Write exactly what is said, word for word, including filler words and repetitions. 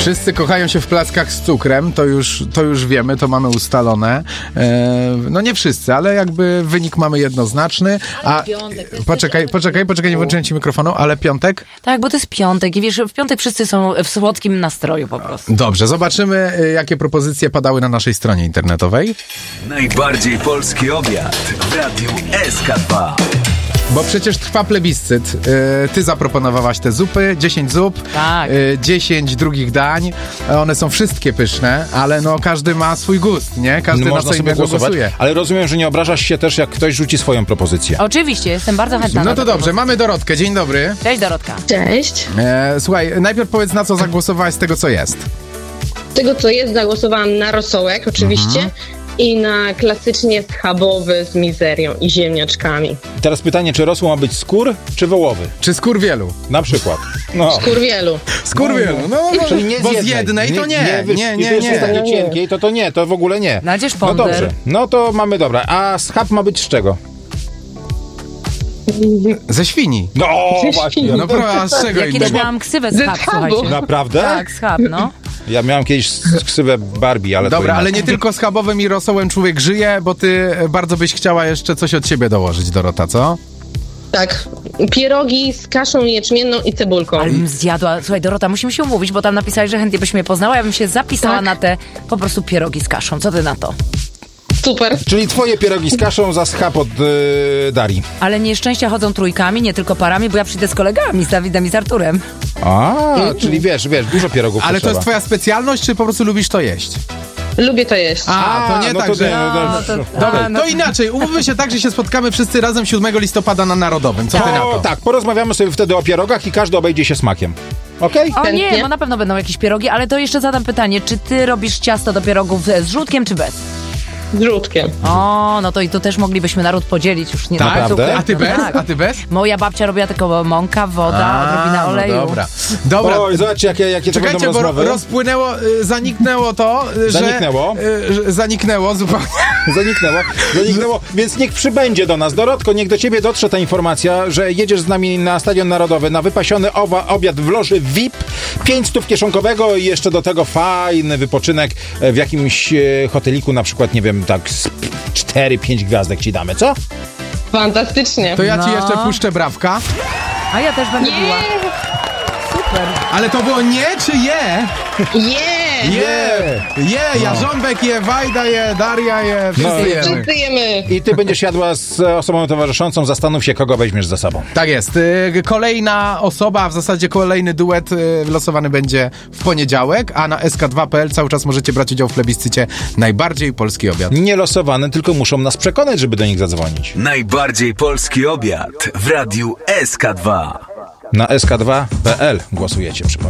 Wszyscy kochają się w plackach z cukrem, to już, to już wiemy, to mamy ustalone. E, no nie wszyscy, ale jakby wynik mamy jednoznaczny. A poczekaj, poczekaj, poczekaj, nie włączyłem ci mikrofonu, ale piątek? Tak, bo to jest piątek i wiesz, w piątek wszyscy są w słodkim nastroju po prostu. Dobrze, zobaczymy, jakie propozycje padały na naszej stronie internetowej. Najbardziej polski obiad w Radiu S K dwa. Bo przecież trwa plebiscyt. Yy, ty zaproponowałaś te zupy, dziesięć zup, tak. yy, dziesięć drugich dań. One są wszystkie pyszne, ale no każdy ma swój gust, nie? Każdy no, na można co sobie innego głosować, głosuje. ale rozumiem, że nie obrażasz się też, jak ktoś rzuci swoją propozycję. Oczywiście, jestem bardzo chętna. No to dobrze, mamy Dorotkę, dzień dobry. Cześć Dorotka. Cześć. E, słuchaj, najpierw powiedz, na co zagłosowałaś z tego, co jest. Z tego, co jest, zagłosowałam na rosołek oczywiście mhm. i na klasycznie schabowy z mizerią i ziemniaczkami. Teraz pytanie, czy rosół ma być skór, czy wołowy? Czy skurwielu? Na przykład. No. Skurwielu. Skurwielu, no, no, Czyli nie z bo z jednej, jednej to nie, nie, nie, nie. I nie. takie cienkiej, to to nie, to w ogóle nie. Nadzież No ponder. dobrze, no to mamy, dobra. A schab ma być z czego? Ze świni. No właśnie. No pro, a z czego Ja kiedyś innego? miałam ksywę z chab, słuchajcie. Naprawdę? Tak, schab, no. Ja miałem kiedyś ksywę Barbie, ale Dobra, to ale nie tylko schabowym i rosołem człowiek żyje, bo ty bardzo byś chciała jeszcze coś od siebie dołożyć, Dorota, co? Tak. Pierogi z kaszą jęczmienną i cebulką. Ale bym zjadła. Słuchaj, Dorota, musimy się umówić, bo tam napisałeś, że chętnie byś mnie poznała. Ja bym się zapisała Tak. na te po prostu pierogi z kaszą. Co ty na to? Super. Czyli twoje pierogi z kaszą za schab od yy, Darii. Ale nieszczęścia chodzą trójkami, nie tylko parami, bo ja przyjdę z kolegami, z Dawidem i z Arturem. A, czyli wiesz, wiesz, dużo pierogów Ale to potrzeba. jest twoja specjalność, czy po prostu lubisz to jeść? Lubię to jeść. A, to nie no tak, to że... nie, no No, dobrze. to- Dobra, A, no to to- inaczej. Umówmy się tak, że się spotkamy wszyscy razem siódmego listopada na Narodowym. Co ty na O, to? tak, porozmawiamy sobie wtedy o pierogach i każdy obejdzie się smakiem. Okej? O nie, Chętnie. bo na pewno będą jakieś pierogi, ale to jeszcze zadam pytanie, czy ty robisz ciasto do pierogów z żółtkiem, czy bez? Z żółtkiem. O, no to i tu też moglibyśmy naród podzielić już nie Tak? Naprawdę? cukier. A ty No bez? tak. A ty bez? Moja babcia robiła tylko mąka, woda, odrobina no oleju. dobra. Dobra. Oj, zobaczcie, jakie, jakie to Czekajcie, będą bo rozmowy. rozpłynęło, y, zaniknęło to, y, że... Zaniknęło? y, że zaniknęło zupełnie. Zaniknęło, zaniknęło, więc niech przybędzie do nas. Dorotko, niech do ciebie dotrze ta informacja, że jedziesz z nami na Stadion Narodowy, na wypasiony owa, obiad w loży V I P, pięć stów kieszonkowego i jeszcze do tego fajny wypoczynek w jakimś e, hoteliku, na przykład, nie wiem, tak z cztery pięć gwiazdek ci damy, co? Fantastycznie. To ja ci No. jeszcze puszczę brawka. A ja też będę biła. Super. Ale to było nie czy je? Yeah! Je! Je! Jarząbek je, Wajda je, Daria je, wszyscy No. jemy. Wszyscy jemy. I ty będziesz jadła z osobą towarzyszącą, zastanów się, kogo weźmiesz ze sobą. Tak jest. Y, Kolejna osoba, a w zasadzie kolejny duet y, wylosowany będzie w poniedziałek, a na S K dwa kropka P L cały czas możecie brać udział w plebiscycie Najbardziej Polski Obiad. Nie losowane, tylko muszą nas przekonać, żeby do nich zadzwonić. Najbardziej polski obiad w Radiu S K dwa. Na S K dwa kropka P L głosujecie, przypomnę.